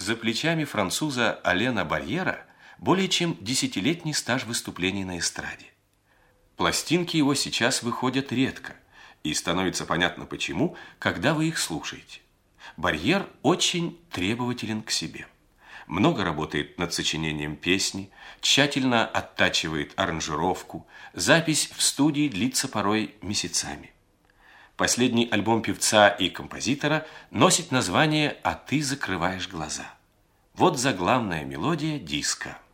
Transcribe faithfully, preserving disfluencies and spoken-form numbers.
За плечами француза Алена Барьера более чем десятилетний стаж выступлений на эстраде. Пластинки его сейчас выходят редко, и становится понятно почему, когда вы их слушаете. Барьер очень требователен к себе. Много работает над сочинением песни, тщательно оттачивает аранжировку, запись в студии длится порой месяцами. Последний альбом певца и композитора носит название «А ты закрываешь глаза». Вот заглавная мелодия диска.